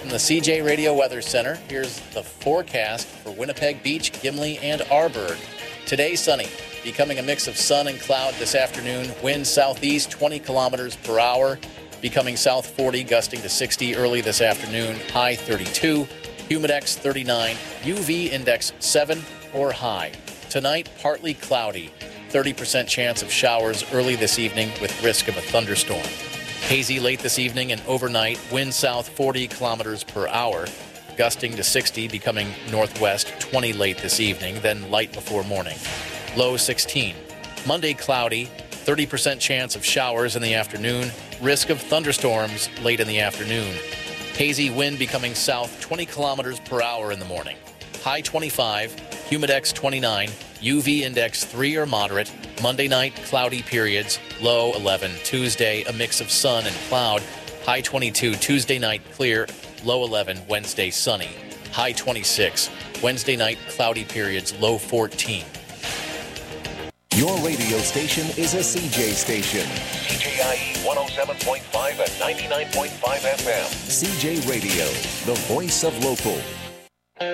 from the CJ Radio Weather Center. Here's the forecast for Winnipeg Beach, Gimli, and Arborg. Today, sunny, becoming a mix of sun and cloud this afternoon. Wind southeast 20 kilometers per hour, becoming south 40, gusting to 60 early this afternoon. High 32, humidex 39, UV index 7 or high. Tonight, partly cloudy, 30% chance of showers early this evening with risk of a thunderstorm. Hazy late this evening and overnight, wind south 40 kilometers per hour, gusting to 60, becoming northwest 20 late this evening, then light before morning. Low 16. Monday cloudy, 30% chance of showers in the afternoon, risk of thunderstorms late in the afternoon. Hazy wind becoming south 20 kilometers per hour in the morning. High 25, humidex 29, UV index 3 or moderate. Monday night, cloudy periods, low 11. Tuesday, a mix of sun and cloud, high 22. Tuesday night, clear, low 11. Wednesday, sunny, high 26. Wednesday night, cloudy periods, low 14. Your radio station is a CJ station. CJIE 107.5 and 99.5 FM. CJ Radio, the voice of local.